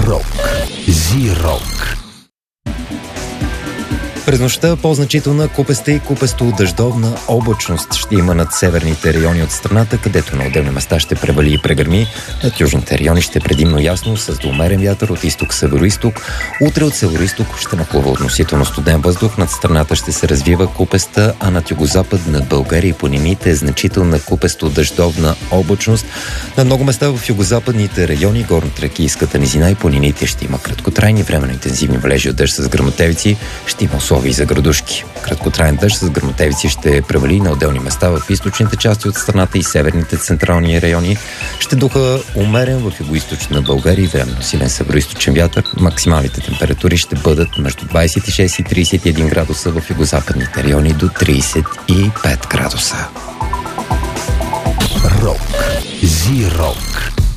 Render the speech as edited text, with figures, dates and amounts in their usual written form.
Рок. Зи-рок. През нощта по-значителна купеста и купесто-дъждовна облачност ще има над северните райони от страната, където на отделни места ще превали и прегърми. Над южните райони ще е предимно ясно, с до умерен вятър от изток-североизток. Утре от североизток ще нахлува относително студен въздух. Над страната ще се развива купеста, а над югозапад над България и планините е значителна купесто-дъждовна облачност. На много места в югозападните райони, горно-тракийската низина и планините ще има краткотрайни временно интензивни валежи от дъжд с гръмотевици. Ще има условия и за градушки. Краткотраен дъжд с гръмотевици ще превали на отделни места в източните части от страната и северните централни райони. Ще духа умерен в югоизточна България и временно силен североизточен вятър. Максималните температури ще бъдат между 26 и 31 градуса в югозападните райони до 35 градуса. Рок. Зи-рок.